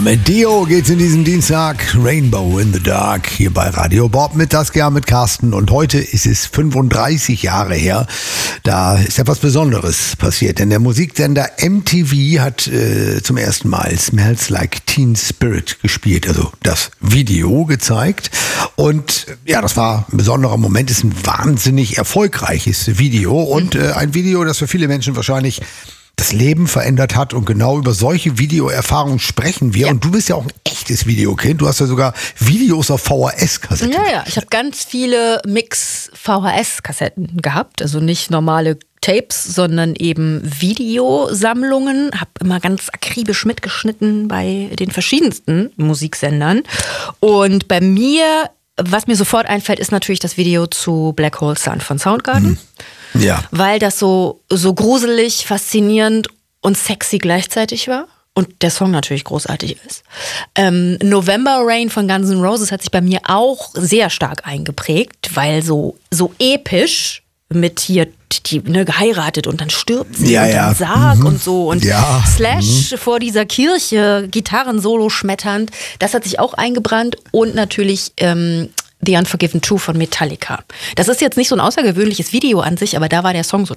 Mit Dio geht's in diesem Dienstag Rainbow in the Dark hier bei Radio Bob mit Saskia, mit Carsten. Und heute ist es 35 Jahre her. Da ist etwas Besonderes passiert, denn der Musiksender MTV hat zum ersten Mal Smells Like Teen Spirit gespielt, also das Video gezeigt. Und ja, das war ein besonderer Moment, ist ein wahnsinnig erfolgreiches Video und ein Video, das für viele Menschen wahrscheinlich das Leben verändert hat, und genau über solche Videoerfahrungen sprechen wir. Ja. Und du bist ja auch ein echtes Videokind. Du hast ja sogar Videos auf VHS-Kassetten. Ja, ich habe ganz viele Mix-VHS-Kassetten gehabt. Also nicht normale Tapes, sondern eben Videosammlungen. Habe immer ganz akribisch mitgeschnitten bei den verschiedensten Musiksendern. Und bei mir, was mir sofort einfällt, ist natürlich das Video zu Black Hole Sun von Soundgarden. Ja. Weil das so gruselig, faszinierend und sexy gleichzeitig war. Und der Song natürlich großartig ist. November Rain von Guns N' Roses hat sich bei mir auch sehr stark eingeprägt, weil so episch mit hier geheiratet und dann stirbt sie und dann Sarg und so und Slash vor dieser Kirche, Gitarrensolo schmetternd, das hat sich auch eingebrannt. Und natürlich The Unforgiven 2 von Metallica. Das ist jetzt nicht so ein außergewöhnliches Video an sich, aber da war der Song so